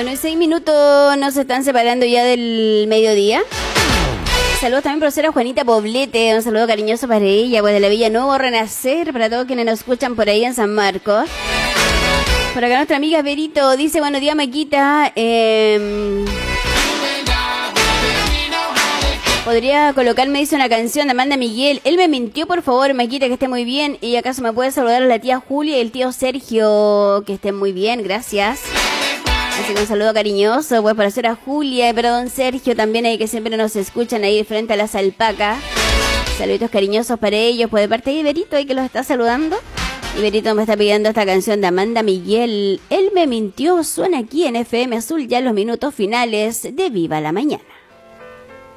Bueno, en 6 minutos nos están separando ya del mediodía. Saludos también, profesora Juanita Poblete. Un saludo cariñoso para ella, pues de la Villa Nuevo Renacer, para todos quienes nos escuchan por ahí en San Marcos. Por acá nuestra amiga Verito dice, buenos días, Maquita. Podría colocarme, dice, una canción de Amanda Miguel. Él me mintió, por favor, Maquita, que esté muy bien. Y acaso me puede saludar a la tía Julia y el tío Sergio, que estén muy bien, gracias. Así que un saludo cariñoso, pues, para hacer a Julia y para don Sergio también, ahí que siempre nos escuchan ahí frente a las alpacas. Saluditos cariñosos para ellos, pues de parte de Berito, ahí que los está saludando. Y Berito me está pidiendo esta canción de Amanda Miguel. Él me mintió, suena aquí en FM Azul ya en los minutos finales de Viva la Mañana.